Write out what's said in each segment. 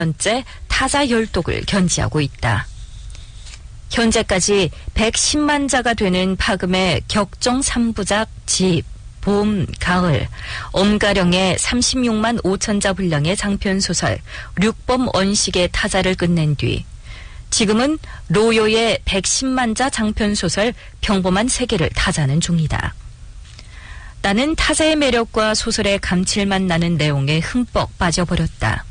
년째 타자 혈독을 견지하고 있다. 현재까지 110만 자가 되는 파금의 격정 3부작 집, 봄, 가을, 엄가령의 36만 5천 자 분량의 장편소설 륙범 언식의 타자를 끝낸 뒤 지금은 로요의 110만 자 장편소설 평범한 세계를 타자는 중이다. 나는 타자의 매력과 소설의 감칠맛 나는 내용에 흠뻑 빠져버렸다.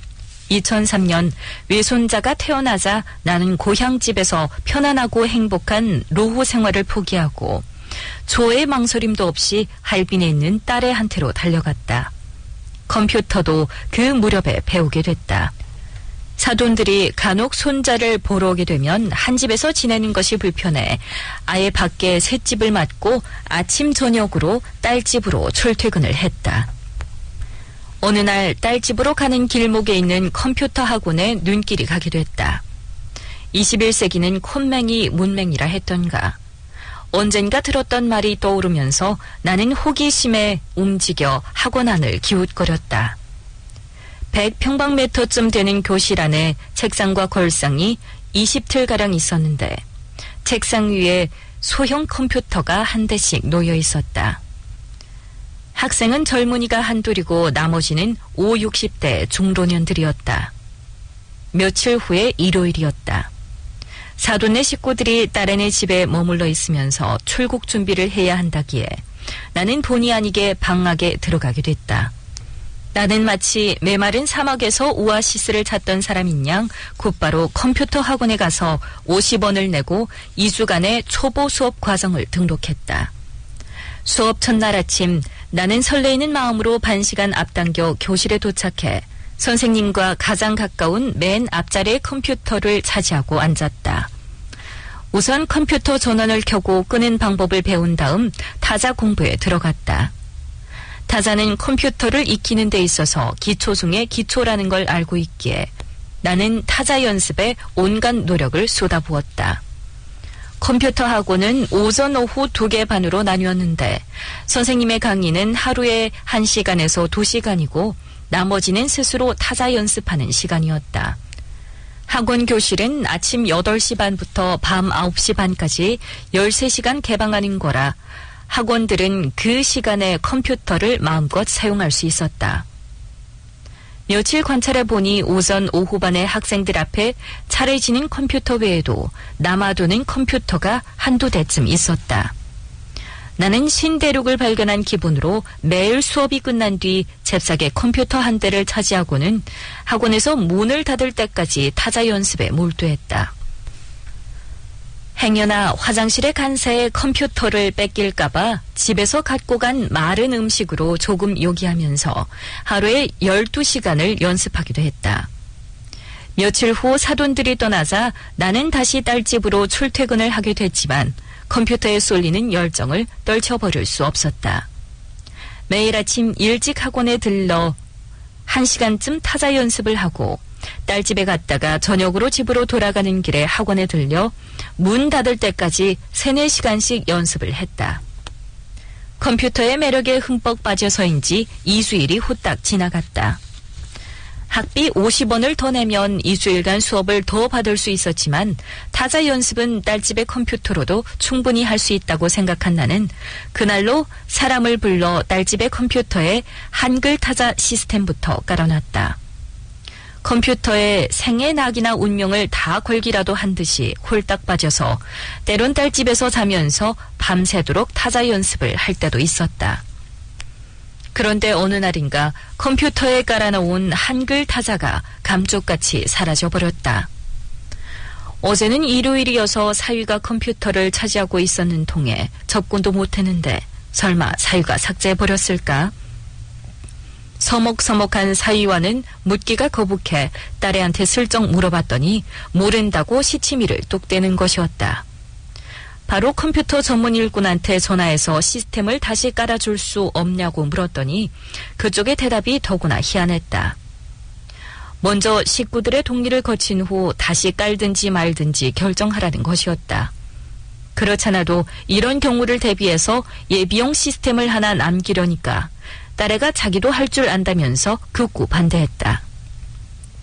2003년 외손자가 태어나자 나는 고향집에서 편안하고 행복한 로호 생활을 포기하고 조의 망설임도 없이 할빈에 있는 딸의 한테로 달려갔다. 컴퓨터도 그 무렵에 배우게 됐다. 사돈들이 간혹 손자를 보러 오게 되면 한 집에서 지내는 것이 불편해 아예 밖에 셋집을 맡고 아침 저녁으로 딸집으로 출퇴근을 했다. 어느 날 딸집으로 가는 길목에 있는 컴퓨터 학원에 눈길이 가게 됐다. 21세기는 콧맹이 문맹이라 했던가. 언젠가 들었던 말이 떠오르면서 나는 호기심에 움직여 학원 안을 기웃거렸다. 100평방미터쯤 되는 교실 안에 책상과 걸상이 20틀가량 있었는데 책상 위에 소형 컴퓨터가 한 대씩 놓여 있었다. 학생은 젊은이가 한둘이고 나머지는 5, 60대 중老년들이었다. 며칠 후에 일요일이었다. 사돈네 식구들이 딸애네 집에 머물러 있으면서 출국 준비를 해야 한다기에 나는 본의 아니게 방학에 들어가게 됐다. 나는 마치 메마른 사막에서 오아시스를 찾던 사람인 양 곧바로 컴퓨터 학원에 가서 50원을 내고 2주간의 초보 수업 과정을 등록했다. 수업 첫날 아침 나는 설레이는 마음으로 반시간 앞당겨 교실에 도착해 선생님과 가장 가까운 맨 앞자리의 컴퓨터를 차지하고 앉았다. 우선 컴퓨터 전원을 켜고 끄는 방법을 배운 다음 타자 공부에 들어갔다. 타자는 컴퓨터를 익히는 데 있어서 기초 중에 기초라는 걸 알고 있기에 나는 타자 연습에 온갖 노력을 쏟아부었다. 컴퓨터 학원은 오전 오후 2개 반으로 나뉘었는데 선생님의 강의는 하루에 1시간에서 2시간이고 나머지는 스스로 타자 연습하는 시간이었다. 학원 교실은 아침 8시 반부터 밤 9시 반까지 13시간 개방하는 거라 학원들은 그 시간에 컴퓨터를 마음껏 사용할 수 있었다. 며칠 관찰해보니 오전 오후반에 학생들 앞에 차례지는 컴퓨터 외에도 남아도는 컴퓨터가 한두 대쯤 있었다. 나는 신대륙을 발견한 기분으로 매일 수업이 끝난 뒤 잽싸게 컴퓨터 한 대를 차지하고는 학원에서 문을 닫을 때까지 타자 연습에 몰두했다. 행여나 화장실에 간 새에 컴퓨터를 뺏길까봐 집에서 갖고 간 마른 음식으로 조금 요기하면서 하루에 12시간을 연습하기도 했다. 며칠 후 사돈들이 떠나자 나는 다시 딸집으로 출퇴근을 하게 됐지만 컴퓨터에 쏠리는 열정을 떨쳐버릴 수 없었다. 매일 아침 일찍 학원에 들러 1시간쯤 타자 연습을 하고 딸집에 갔다가 저녁으로 집으로 돌아가는 길에 학원에 들려 문 닫을 때까지 3, 4시간씩 연습을 했다. 컴퓨터의 매력에 흠뻑 빠져서인지 2주일이 후딱 지나갔다. 학비 50원을 더 내면 2주일간 수업을 더 받을 수 있었지만 타자 연습은 딸집의 컴퓨터로도 충분히 할 수 있다고 생각한 나는 그날로 사람을 불러 딸집의 컴퓨터에 한글 타자 시스템부터 깔아놨다. 컴퓨터에 생의 낙이나 운명을 다 걸기라도 한 듯이 홀딱 빠져서 때론 딸집에서 자면서 밤새도록 타자 연습을 할 때도 있었다. 그런데 어느 날인가 컴퓨터에 깔아놓은 한글 타자가 감쪽같이 사라져버렸다. 어제는 일요일이어서 사위가 컴퓨터를 차지하고 있었는 통에 접근도 못했는데 설마 사위가 삭제해버렸을까? 서먹서먹한 사위와는 묻기가 거북해 딸애한테 슬쩍 물어봤더니 모른다고 시치미를 뚝 떼는 것이었다. 바로 컴퓨터 전문 일꾼한테 전화해서 시스템을 다시 깔아줄 수 없냐고 물었더니 그쪽의 대답이 더구나 희한했다. 먼저 식구들의 동의를 거친 후 다시 깔든지 말든지 결정하라는 것이었다. 그렇잖아도 이런 경우를 대비해서 예비용 시스템을 하나 남기려니까 딸애가 자기도 할 줄 안다면서 극구 반대했다.